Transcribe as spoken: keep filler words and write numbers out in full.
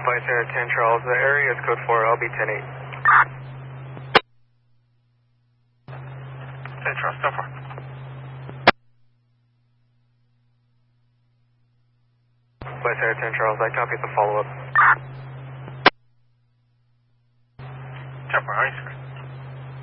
Flight Center ten Charles, the area is code four, L B ten eight. ten Charles, ten four. Flight Center ten Charles, I copy the follow-up. ten four, how are you, sir?